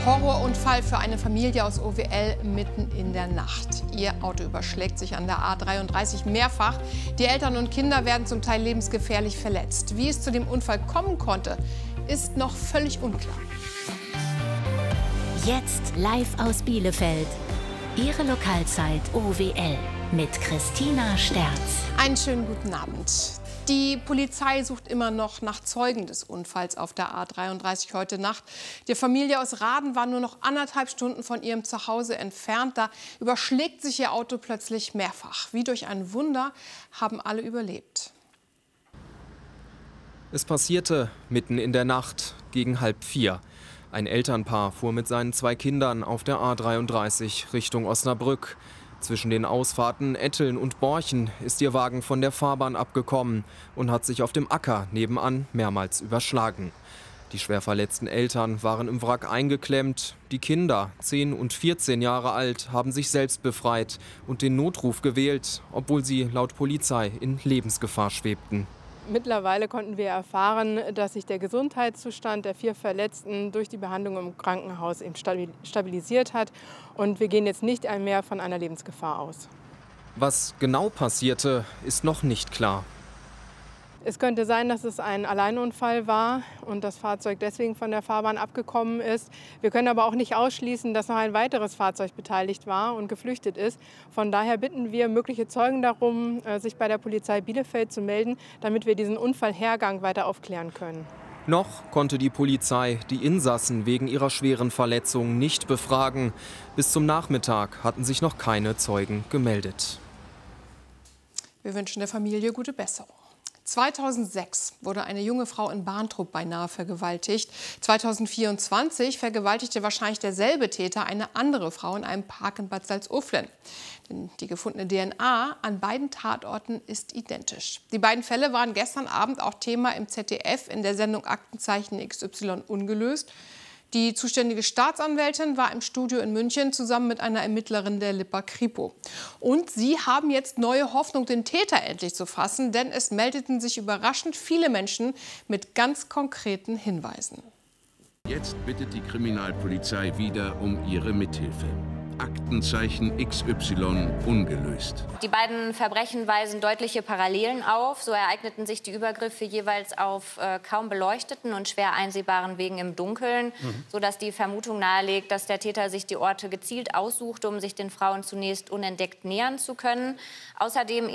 Horrorunfall für eine Familie aus OWL mitten in der Nacht. Ihr Auto überschlägt sich an der A33 mehrfach. Die Eltern und Kinder werden zum Teil lebensgefährlich verletzt. Wie es zu dem Unfall kommen konnte, ist noch völlig unklar. Jetzt live aus Bielefeld. Ihre Lokalzeit OWL mit Christina Sterz. Einen schönen guten Abend. Die Polizei sucht immer noch nach Zeugen des Unfalls auf der A33 heute Nacht. Die Familie aus Raden war nur noch 1,5 Stunden von ihrem Zuhause entfernt. Da überschlägt sich ihr Auto plötzlich mehrfach. Wie durch ein Wunder haben alle überlebt. Es passierte mitten in der Nacht, gegen 3:30. Ein Elternpaar fuhr mit seinen 2 Kindern auf der A33 Richtung Osnabrück. Zwischen den Ausfahrten Etteln und Borchen ist ihr Wagen von der Fahrbahn abgekommen und hat sich auf dem Acker nebenan mehrmals überschlagen. Die schwer verletzten Eltern waren im Wrack eingeklemmt. Die Kinder, 10 und 14 Jahre alt, haben sich selbst befreit und den Notruf gewählt, obwohl sie laut Polizei in Lebensgefahr schwebten. Mittlerweile konnten wir erfahren, dass sich der Gesundheitszustand der 4 Verletzten durch die Behandlung im Krankenhaus eben stabilisiert hat. Und wir gehen jetzt nicht mehr von einer Lebensgefahr aus. Was genau passierte, ist noch nicht klar. Es könnte sein, dass es ein Alleinunfall war und das Fahrzeug deswegen von der Fahrbahn abgekommen ist. Wir können aber auch nicht ausschließen, dass noch ein weiteres Fahrzeug beteiligt war und geflüchtet ist. Von daher bitten wir mögliche Zeugen darum, sich bei der Polizei Bielefeld zu melden, damit wir diesen Unfallhergang weiter aufklären können. Noch konnte die Polizei die Insassen wegen ihrer schweren Verletzungen nicht befragen. Bis zum Nachmittag hatten sich noch keine Zeugen gemeldet. Wir wünschen der Familie gute Besserung. 2006 wurde eine junge Frau in Barntrup beinahe vergewaltigt. 2024 vergewaltigte wahrscheinlich derselbe Täter eine andere Frau in einem Park in Bad Salzuflen. Denn die gefundene DNA an beiden Tatorten ist identisch. Die beiden Fälle waren gestern Abend auch Thema im ZDF in der Sendung Aktenzeichen XY ungelöst. Die zuständige Staatsanwältin war im Studio in München zusammen mit einer Ermittlerin der Lipa Kripo. Und sie haben jetzt neue Hoffnung, den Täter endlich zu fassen, denn es meldeten sich überraschend viele Menschen mit ganz konkreten Hinweisen. Jetzt bittet die Kriminalpolizei wieder um ihre Mithilfe. Aktenzeichen XY ungelöst. Die beiden Verbrechen weisen deutliche Parallelen auf. So ereigneten sich die Übergriffe jeweils auf kaum beleuchteten und schwer einsehbaren Wegen im Dunkeln, sodass die Vermutung nahelegt, dass der Täter sich die Orte gezielt aussuchte, um sich den Frauen zunächst unentdeckt nähern zu können. Außerdem